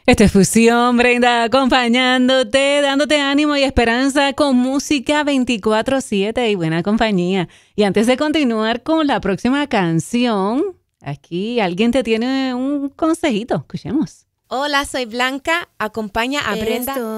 Esto es Fusión, Brenda, acompañándote, dándote ánimo y esperanza con música 24/7 y buena compañía. Y antes de continuar con la próxima canción, aquí alguien te tiene un consejito. Escuchemos. Hola, soy Blanca. Acompaña a Brenda.